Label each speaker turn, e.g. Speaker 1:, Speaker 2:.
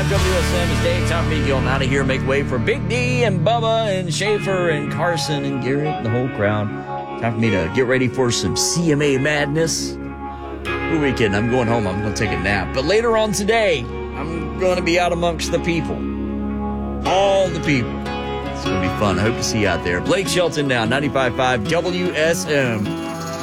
Speaker 1: WSM is Dave. Time for me to get on out of here. Make way for Big D and Bubba and Schaefer and Carson and Garrett and the whole crowd. Time for me to get ready for some CMA madness. Who weekend? I'm going home. I'm going to take a nap. But later on today, I'm going to be out amongst the people. All the people. It's going to be fun. I hope to see you out there. Blake Shelton now, 95.5 WSM.